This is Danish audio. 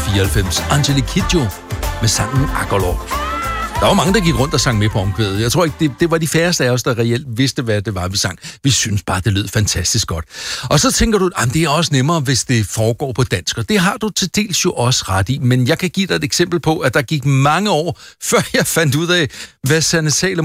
1994. Angelique Kidjo med sangen Akolor. Der var mange, der gik rundt og sang med på omkvædet. Jeg tror ikke, det var de færreste af os, der reelt vidste, hvad det var, vi sang. Vi synes bare, det lød fantastisk godt. Og så tænker du, at det er også nemmere, hvis det foregår på dansk. Og det har du til dels jo også ret i. Men jeg kan give dig et eksempel på, at der gik mange år, før jeg fandt ud af, hvad Sanne Salomonsen